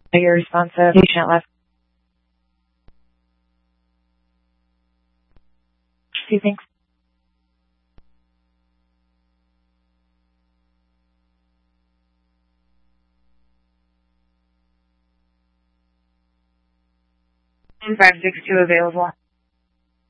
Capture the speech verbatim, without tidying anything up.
Your response to patient left. Two things. five six two available.